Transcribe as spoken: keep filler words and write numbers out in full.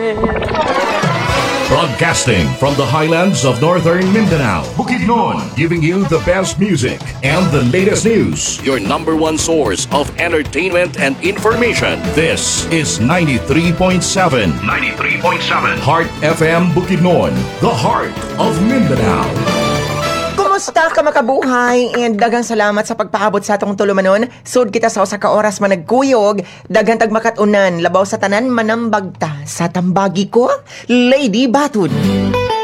Broadcasting from the highlands of northern Mindanao, Bukidnon, giving you the best music and the latest news. Your number one source of entertainment and information. This is ninety-three point seven. ninety-three point seven. Heart F M Bukidnon, the heart of Mindanao. Kumusta ka makabuhay? And dagang salamat sa pagpaabot sa atong tulumanon. Sud kita sa usa ka oras man nagkuyog, daghang tag makatunan labaw sa tanan manambagta sa tambagi ko, Lady Batud.